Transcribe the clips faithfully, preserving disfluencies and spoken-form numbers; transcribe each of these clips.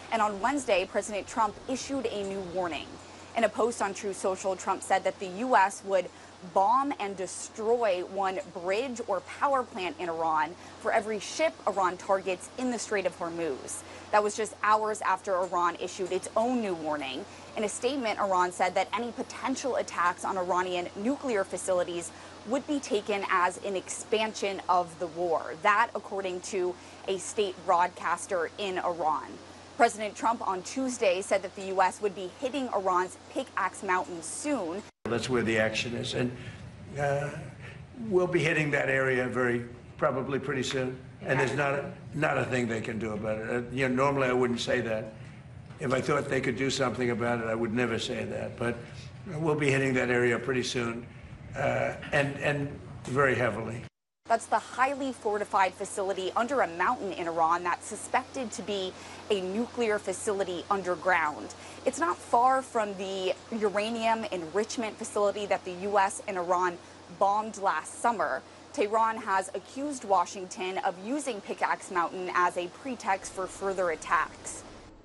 And on Wednesday, President Trump issued a new warning. In a post on Truth Social, Trump said that the U S would bomb and destroy one bridge or power plant in Iran for every ship Iran targets in the Strait of Hormuz. That was just hours after Iran issued its own new warning. In a statement, Iran said that any potential attacks on Iranian nuclear facilities would be taken as an expansion of the war. That, according to a state broadcaster in Iran. President Trump on Tuesday said that the U S would be hitting Iran's Pickaxe Mountain soon. That's where the action is, and uh, we'll be hitting that area very probably pretty soon. And there's not a, not a thing they can do about it. Uh, you know, normally I wouldn't say that. If I thought they could do something about it, I would never say that. But we'll be hitting that area pretty soon, uh, and and very heavily. That's the highly fortified facility under a mountain in Iran that's suspected to be a nuclear facility underground. It's not far from the uranium enrichment facility that the U S and Iran bombed last summer. Tehran has accused Washington of using Pickaxe Mountain as a pretext for further attacks.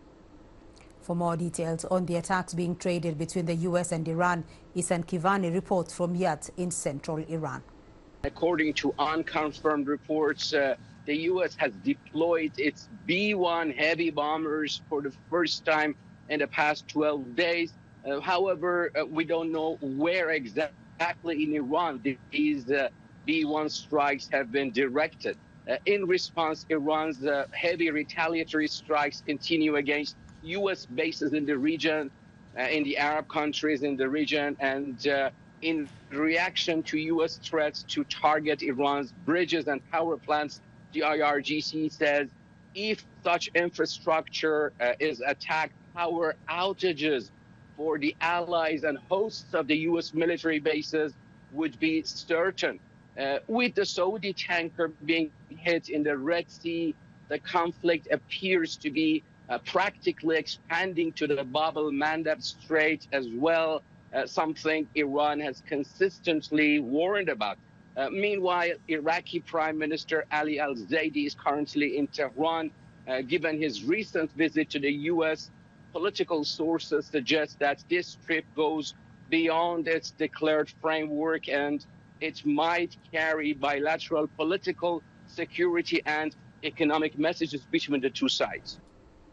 For more details on the attacks being traded between the U S and Iran, Isan Kivani reports from Yat in central Iran. According to unconfirmed reports, uh, the U S has deployed its B one heavy bombers for the first time in the past twelve days. Uh, however, uh, we don't know where exactly in Iran these uh, B one strikes have been directed. Uh, in response, Iran's uh, heavy retaliatory strikes continue against U S bases in the region, uh, in the Arab countries in the region, and uh, in reaction to U S threats to target Iran's bridges and power plants, the I R G C says if such infrastructure uh, is attacked, power outages for the allies and hosts of the U S military bases would be certain. Uh, with the Saudi tanker being hit in the Red Sea, the conflict appears to be uh, practically expanding to the Bab el-Mandeb Strait as well. Uh, something Iran has consistently warned about. Uh, meanwhile, Iraqi Prime Minister Ali al-Zaidi is currently in Tehran. Uh, given his recent visit to the U S, political sources suggest that this trip goes beyond its declared framework and it might carry bilateral political, security, and economic messages between the two sides.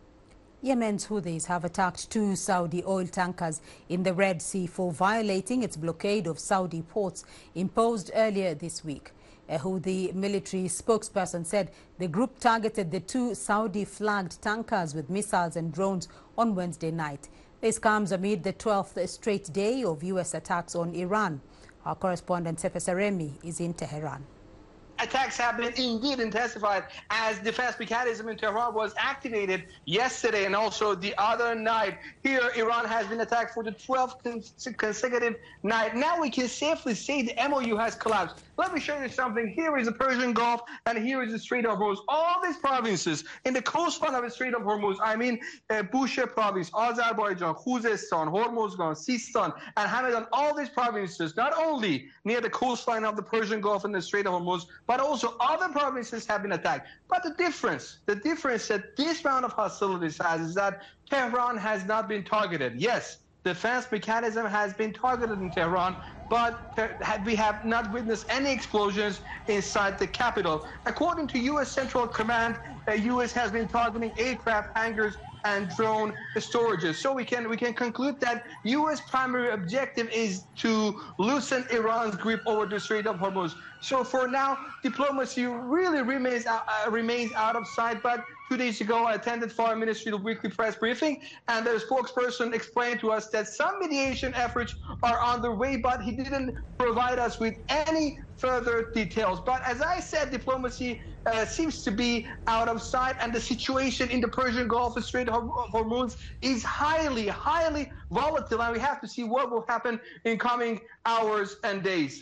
Yemen's Houthis have attacked two Saudi oil tankers in the Red Sea for violating its blockade of Saudi ports imposed earlier this week. A Houthi military spokesperson said the group targeted the two Saudi-flagged tankers with missiles and drones on Wednesday night. This comes amid the twelfth straight day of U S attacks on Iran. Our correspondent Sefa Saremi is in Tehran. Attacks have been indeed intensified as defense mechanism in Tehran was activated yesterday and also the other night. Here, Iran has been attacked for the twelfth consecutive night. Now we can safely say the M O U has collapsed. Let me show you something. Here is the Persian Gulf and here is the Strait of Hormuz. All these provinces in the coastline of the Strait of Hormuz, I mean uh, Bushehr province, Azerbaijan, Khuzestan, Hormuzgan, Sistan, and Hamadan, all these provinces, not only near the coastline of the Persian Gulf and the Strait of Hormuz, but also other provinces have been attacked. But the difference, the difference that this round of hostilities has is that Tehran has not been targeted. Yes, defense mechanism has been targeted in Tehran, but we have not witnessed any explosions inside the capital. According to U S Central Command, the U S has been targeting aircraft hangars and drone storages. So we can we can conclude that U S primary objective is to loosen Iran's grip over the Strait of Hormuz. So for now, diplomacy really remains uh, remains out of sight. But two days ago, I attended Foreign Ministry weekly press briefing, and the spokesperson explained to us that some mediation efforts are underway, but he didn't provide us with any further details. But as I said, diplomacy uh, seems to be out of sight, and the situation in the Persian Gulf, the Strait of Hormuz, is highly, highly volatile, and we have to see what will happen in coming hours and days.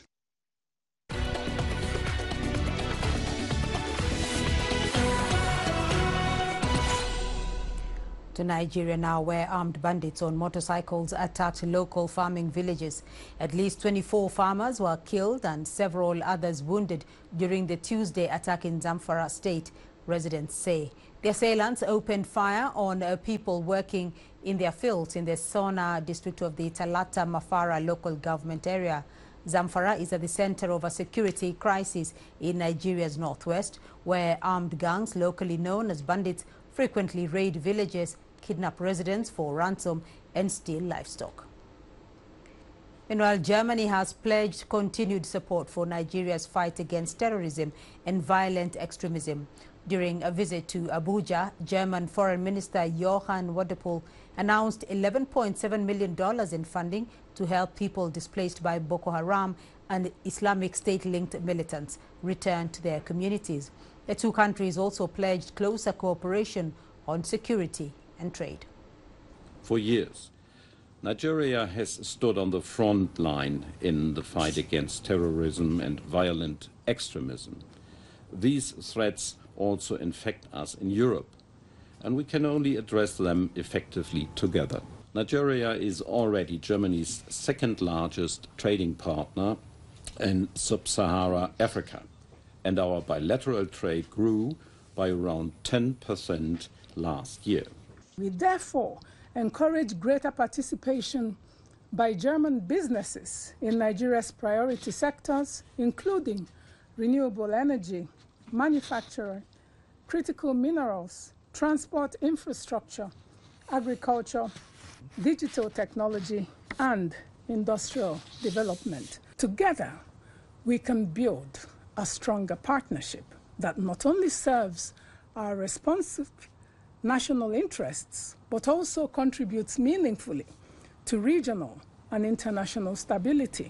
To Nigeria now, where armed bandits on motorcycles attacked local farming villages. At least twenty-four farmers were killed and several others wounded during the Tuesday attack in Zamfara state, residents say. The assailants opened fire on uh, people working in their fields in the Sona district of the Talata Mafara local government area. Zamfara is at the center of a security crisis in Nigeria's northwest, where armed gangs, locally known as bandits, frequently raid villages, kidnap residents for ransom, and steal livestock. Meanwhile, Germany has pledged continued support for Nigeria's fight against terrorism and violent extremism. During a visit to Abuja, German Foreign Minister Johann Wadephul announced eleven point seven million dollars in funding to help people displaced by Boko Haram and Islamic State-linked militants return to their communities. The two countries also pledged closer cooperation on security and trade. For years, Nigeria has stood on the front line in the fight against terrorism and violent extremism. These threats also infect us in Europe, and we can only address them effectively together. Nigeria is already Germany's second largest trading partner in sub-Saharan Africa, and our bilateral trade grew by around ten percent last year. We therefore encourage greater participation by German businesses in Nigeria's priority sectors, including renewable energy, manufacturing, critical minerals, transport infrastructure, agriculture, digital technology, and industrial development. Together, we can build a stronger partnership that not only serves our responsive national interests, but also contributes meaningfully to regional and international stability.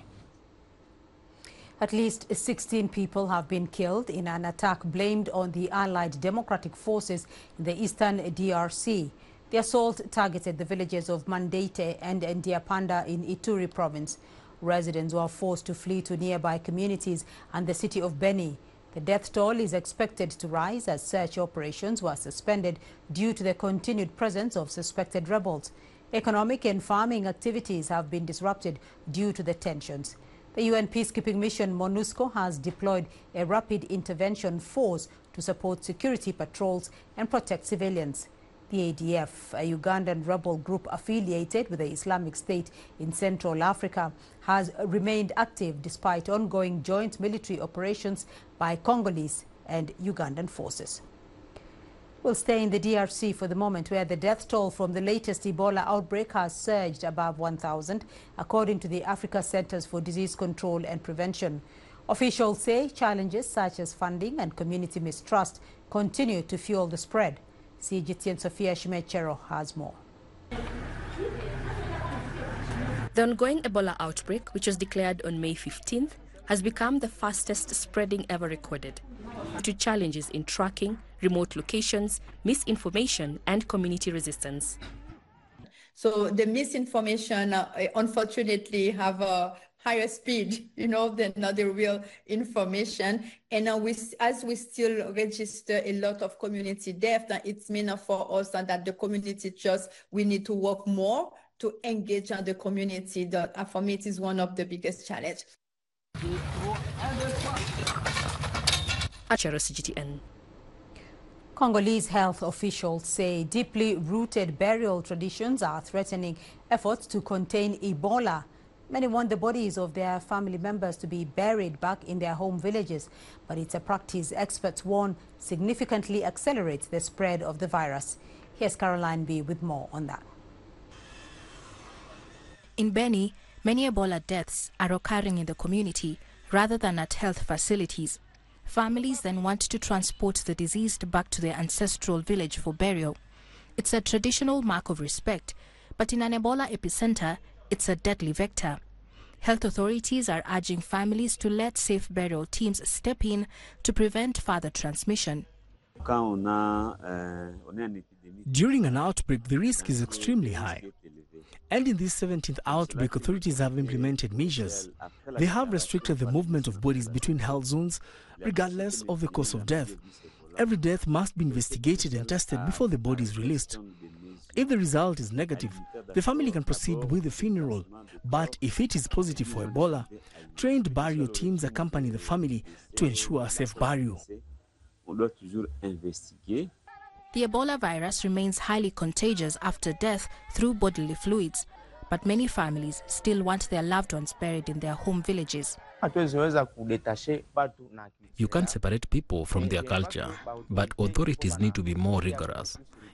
At least sixteen people have been killed in an attack blamed on the Allied Democratic Forces in the eastern D R C. The assault targeted the villages of Mandate and Ndiapanda in Ituri province. Residents were forced to flee to nearby communities and the city of Beni. The death toll is expected to rise as search operations were suspended due to the continued presence of suspected rebels. Economic and farming activities have been disrupted due to the tensions. The U N peacekeeping mission MONUSCO has deployed a rapid intervention force to support security patrols and protect civilians. The A D F, a Ugandan rebel group affiliated with the Islamic State in Central Africa, has remained active despite ongoing joint military operations by Congolese and Ugandan forces. We'll stay in the D R C for the moment, where the death toll from the latest Ebola outbreak has surged above one thousand, according to the Africa Centers for Disease Control and Prevention. Officials say challenges such as funding and community mistrust continue to fuel the spread. C G T N Sophia Shimechero has more. The ongoing Ebola outbreak, which was declared on May fifteenth, has become the fastest spreading ever recorded, due to challenges in tracking, remote locations, misinformation, and community resistance. So the misinformation, uh, unfortunately, have a higher speed, you know, than uh, the real information. And uh, we, as we still register a lot of community death, uh, it's mean for us uh, that the community just, we need to work more to engage uh, the community. That uh, for me, it is one of the biggest challenges. Achero, C G T N. Congolese health officials say deeply rooted burial traditions are threatening efforts to contain Ebola. Many want the bodies of their family members to be buried back in their home villages, but it's a practice experts warn significantly accelerates the spread of the virus. Here's Caroline B. with more on that. In Beni, many Ebola deaths are occurring in the community rather than at health facilities. Families then want to transport the deceased back to their ancestral village for burial. It's a traditional mark of respect, but in an Ebola epicenter, it's a deadly vector. Health authorities are urging families to let safe burial teams step in to prevent further transmission. During an outbreak, the risk is extremely high. And in this seventeenth outbreak, authorities have implemented measures. They have restricted the movement of bodies between health zones, regardless of the cause of death. Every death must be investigated and tested before the body is released. If the result is negative, the family can proceed with the funeral. But if it is positive for Ebola, trained burial teams accompany the family to ensure a safe burial. The Ebola virus remains highly contagious after death through bodily fluids, but many families still want their loved ones buried in their home villages. You can't separate people from their culture, but authorities need to be more rigorous.